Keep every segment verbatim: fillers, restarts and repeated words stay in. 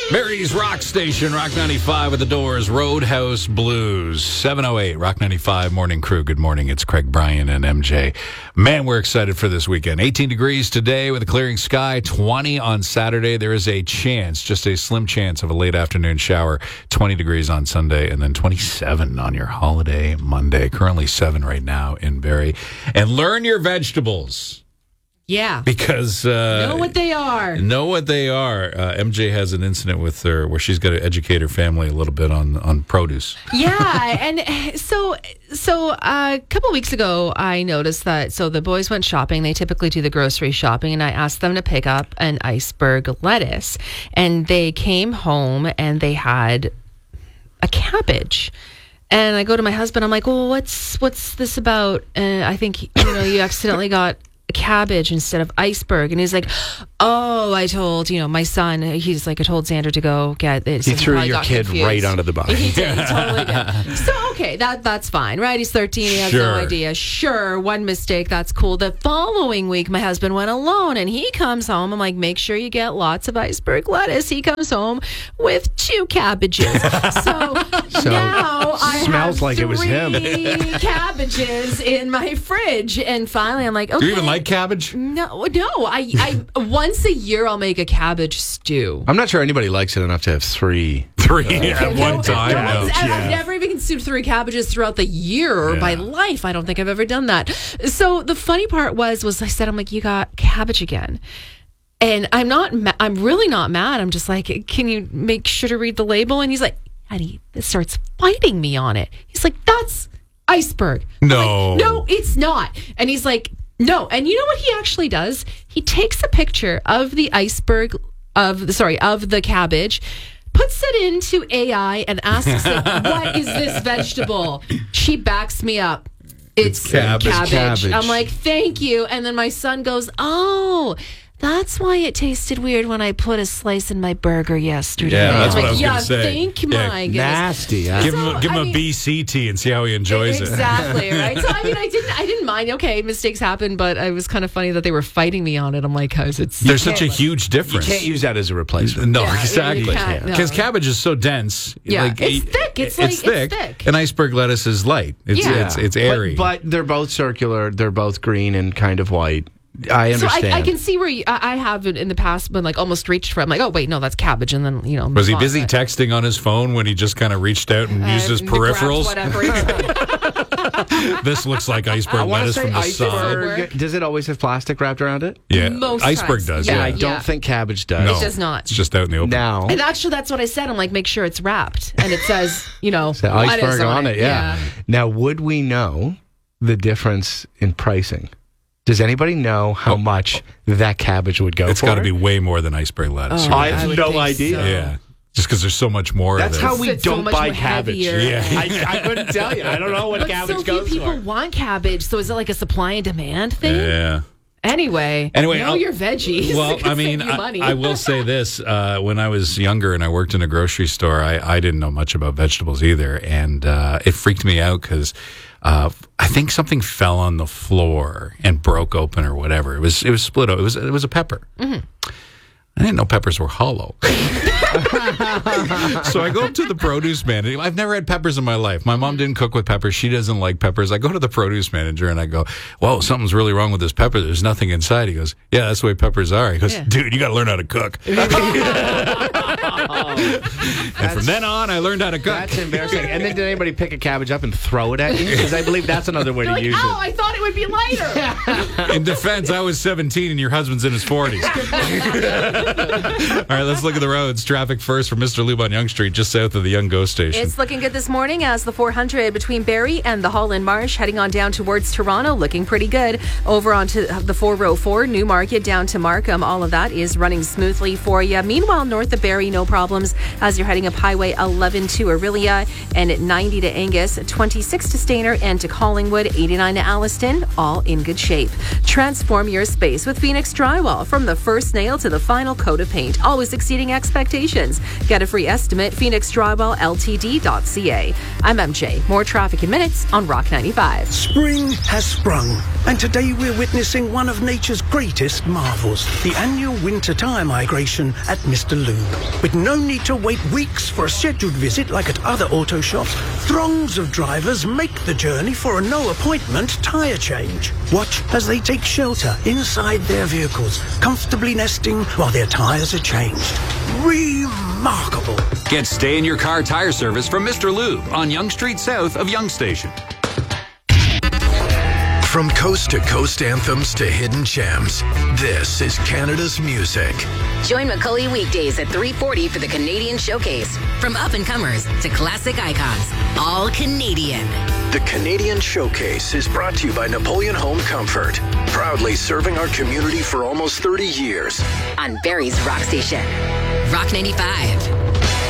Mary's Rock Station, Rock ninety-five with the Doors, Roadhouse Blues, seven oh eight, Rock ninety-five Morning Crew. Good morning. It's Craig Bryan and M J. Man, we're excited for this weekend. eighteen degrees today with a clearing sky, twenty on Saturday. There is a chance, just a slim chance of a late afternoon shower, twenty degrees on Sunday, and then twenty-seven on your holiday Monday. Currently seven right now in Barrie. And learn your vegetables. Yeah. Because... Uh, know what they are. Know what they are. Uh, M J has an incident with her where she's got to educate her family a little bit on, on produce. Yeah. And so so uh, a couple weeks ago, I noticed that, so the boys went shopping. They typically do the grocery shopping, and I asked them to pick up an iceberg lettuce. And they came home, and they had a cabbage. And I go to my husband. I'm like, well, what's, what's this about? And I think, you know, you accidentally got cabbage instead of iceberg. And he's like, oh, I told, you know, my son, he's like, I told Xander to go get it. He threw your kid confused. right onto the bus. He did. He totally did. So, okay, that that's fine, right? He's thirteen. He has Sure. no idea. Sure, one mistake. That's cool. The following week, my husband went alone, and he comes home. I'm like, make sure you get lots of iceberg lettuce. He comes home with two cabbages. So, So, now I smells have like it was him. three cabbages in my fridge. And finally, I'm like, okay. Do you even like cabbage? No, no. I, I once a year I'll make a cabbage stew. I'm not sure anybody likes it enough to have three. Three at No, one time. no, No. I've, I've never even consumed three cabbages throughout the year of Yeah. my life. I don't think I've ever done that. So the funny part was, was I said, I'm like, you got cabbage again. And I'm not, ma- I'm really not mad. I'm just like, can you make sure to read the label? And he's like, and he starts fighting me on it. He's like, that's iceberg. I'm No. like, no, it's not. And he's like, no. And you know what he actually does? He takes a picture of the iceberg, of sorry, of the cabbage, puts it into A I and asks it, what is this vegetable? She backs me up. It's, It's cabbage. cabbage. Cabbage. I'm like, thank you. And then my son goes, oh, that's why it tasted weird when I put a slice in my burger yesterday. Yeah, that's I'm what like, I was yeah, gonna say. thank Yeah, my goodness. Nasty. Huh? Give him, So, give him I a mean- B C T and see how he enjoys Exactly, right? So I mean, I didn't, I didn't mind. Okay, mistakes happen, but it was kind of funny that they were fighting me on it. I'm like, how's it? it. There's such a huge You difference. can't use that as a replacement. No, Yeah, yeah, you exactly. can't, no. Because cabbage is so dense. Yeah, like, it's it- thick. It's like- it's thick. And iceberg lettuce is light. It's Yeah. it's, it's airy. But, but they're both circular. They're both green and kind of white. I So understand. I, I can see where you, I, I have in the past been like almost reached for. I'm like, oh wait, no, that's cabbage, and then you know. was he move on, busy but- texting on his phone when he just kind of reached out and used his Uh, grabbed peripherals? Whatever. This looks like I iceberg want to lettuce say from the side. iceberg. Does it always have plastic wrapped around it? Yeah, Most iceberg times. does. Yeah, Yeah, I yeah. don't think cabbage does. No, It does not. It's just out in the open. Now, And actually, that's what I said. I'm like, make sure it's wrapped, and it says, you know, the lettuce iceberg on it. Yeah. yeah. Now, would we know the difference in pricing? Does anybody know how much that cabbage would go It's for? got to be way more than iceberg lettuce. Oh, You're I right. have would no think idea. so. Yeah, just because there's so much more That's of it. how we It's so don't much buy more cabbage. heavier. Yeah. I, I couldn't tell you. I don't know what But cabbage so few goes people for. want cabbage. So is it like a supply and demand thing? Yeah. Anyway, Anyway, know I'll- your veggies. Well, It'll I mean, save you I, money. I will say this: uh, when I was younger and I worked in a grocery store, I, I didn't know much about vegetables either, and uh, it freaked me out because uh, I think something fell on the floor and broke open or whatever. It was it was split. It was it was a pepper. Mm-hmm. I didn't know peppers were hollow. So I go up to the produce manager. I've never had peppers in my life. My mom didn't cook with peppers. She doesn't like peppers. I go to the produce manager and I go, whoa, something's really wrong with this pepper. There's nothing inside. He goes, yeah, that's the way peppers are. He goes, Yeah. dude, you got to learn how to cook. And from then on, I learned how to cook. That's embarrassing. And then did anybody pick a cabbage up and throw it at you? Because I believe that's another way You're to like, use oh, it. I thought it would be lighter. In defense, I was seventeen and your husband's in his forties. All right, let's look at the roads. Traffic first for Mister Lube on Yonge Street, just south of the Young Go Station. It's looking good this morning as the four hundred between Barrie and the Holland Marsh heading on down towards Toronto, looking pretty good. Over onto the four oh four, Newmarket down to Markham, all of that is running smoothly for you. Meanwhile, north of Barrie, no problems as you're heading up Highway eleven to Aurelia and at ninety to Angus, twenty-six to Stayner and to Collingwood, eighty-nine to Alliston, all in good shape. Transform your space with Phoenix Drywall, from the first nail to the final coat of paint, always exceeding expectations. expectations. Get a free estimate, phoenix drywall l t d dot c a. I'm M J. More traffic in minutes on Rock ninety-five. Spring has sprung, and today we're witnessing one of nature's greatest marvels, the annual winter tire migration at Mister Lube. With no need to wait weeks for a scheduled visit like at other auto shops, throngs of drivers make the journey for a no-appointment tire change. Watch as they take shelter inside their vehicles, comfortably nesting while their tires are changed. Remarkable. Get stay in your car tire service from Mister Lube on Yonge Street south of Yonge Station. From coast to coast anthems to hidden gems, this is Canada's music. Join Macaulay weekdays at three forty for the Canadian Showcase. From up-and-comers to classic icons, all Canadian. The Canadian Showcase is brought to you by Napoleon Home Comfort, proudly serving our community for almost thirty years. On Barrie's Rock Station. Rock ninety-five.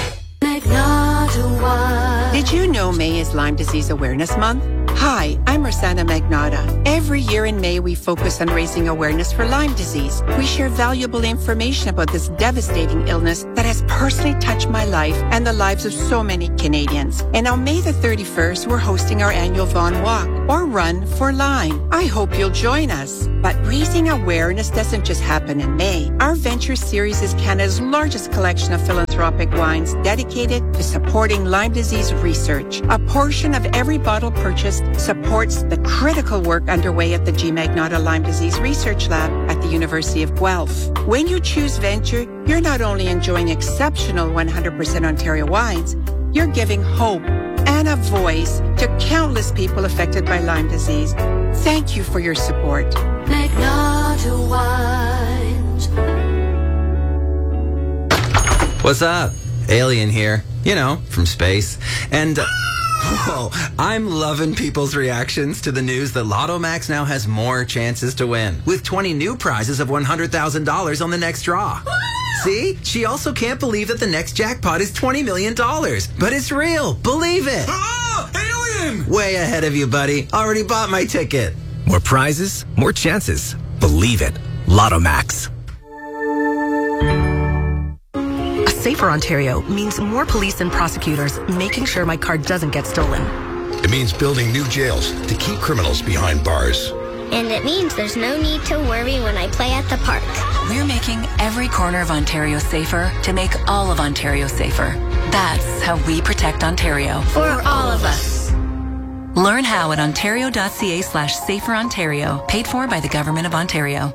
Did you know May is Lyme Disease Awareness Month? Hi, I'm Rosanna Magnata. Every year in May, we focus on raising awareness for Lyme disease. We share valuable information about this devastating illness that has personally touched my life and the lives of so many Canadians. And on May the thirty-first, we're hosting our annual Vaughan Walk, or Run for Lyme. I hope you'll join us. But raising awareness doesn't just happen in May. Our Venture Series is Canada's largest collection of philanthropic wines dedicated to supporting Lyme disease research. A portion of every bottle purchased supports the critical work underway at the G. Magnata Lyme Disease Research Lab at the University of Guelph. When you choose Venture, you're not only enjoying exceptional one hundred percent Ontario wines, you're giving hope and a voice to countless people affected by Lyme disease. Thank you for your support. Magnata Wines. What's up? Alien here. You know, from space. And... Uh, Whoa, I'm loving people's reactions to the news that Lotto Max now has more chances to win, with twenty new prizes of one hundred thousand dollars on the next draw. See? She also can't believe that the next jackpot is twenty million dollars. But it's real. Believe it. Ah! Alien! Way ahead of you, buddy. Already bought my ticket. More prizes, more chances. Believe it. Lotto Max. Safer Ontario means more police and prosecutors making sure my car doesn't get stolen. It means building new jails to keep criminals behind bars. And it means there's no need to worry when I play at the park. We're making every corner of Ontario safer to make all of Ontario safer. That's how we protect Ontario. For all of us. Learn how at ontario.ca slash safer Ontario. Paid for by the Government of Ontario.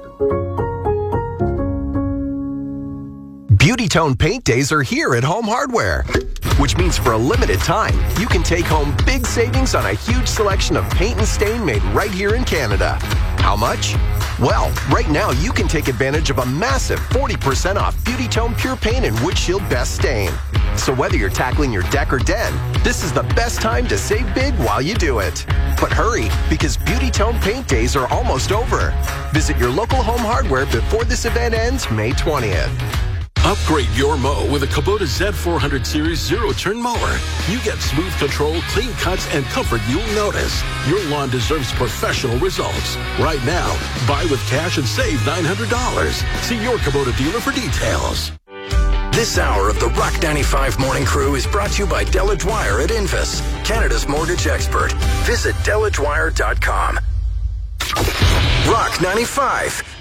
Beauty Tone Paint Days are here at Home Hardware, which means for a limited time, you can take home big savings on a huge selection of paint and stain made right here in Canada. How much? Well, right now you can take advantage of a massive forty percent off Beauty Tone Pure Paint and Wood Shield Best Stain. So whether you're tackling your deck or den, this is the best time to save big while you do it. But hurry, because Beauty Tone Paint Days are almost over. Visit your local Home Hardware before this event ends May twentieth. Upgrade your mow with a Kubota Z four hundred Series zero-turn mower. You get smooth control, clean cuts, and comfort you'll notice. Your lawn deserves professional results. Right now, buy with cash and save nine hundred dollars. See your Kubota dealer for details. This hour of the Rock ninety-five Morning Crew is brought to you by Della Dwyer at Invis, Canada's mortgage expert. Visit della dwyer dot com. Rock ninety-five.